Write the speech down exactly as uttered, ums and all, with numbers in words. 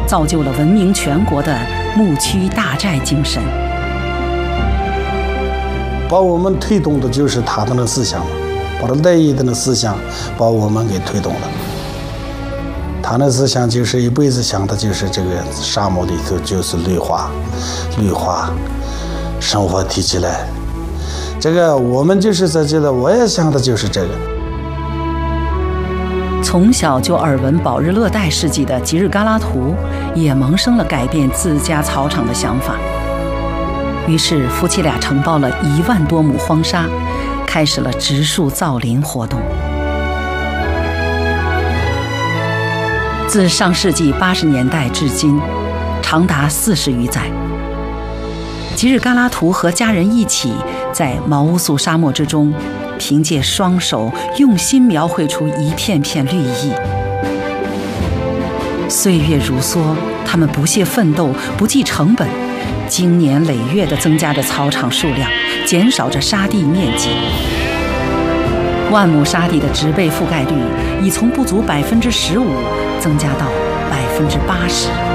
造就了闻名全国的牧区大寨精神。 把我们推动的就是他的那个思想，把他赖以的那思想把我们给推动了。他那思想就是一辈子想的就是这个沙漠里头就是绿化，绿化，生活提起来。这个我们就是在这里，我也想的就是这个。 从小就耳闻保日勒代事迹的吉日嘎拉图，也萌生了改变自家草场的想法。于是夫妻俩承包了一万多亩荒沙，开始了植树造林活动。自上世纪八十年代至今，长达四十余载，吉日嘎拉图和家人一起在毛乌素沙漠之中，凭借双手用心描绘出一片片绿意。岁月如梭，他们不懈奋斗，不计成本，经年累月地增加着草场数量，减少着沙地面积。万亩沙地的植被覆盖率已从不足百分之十五增加到百分之八十。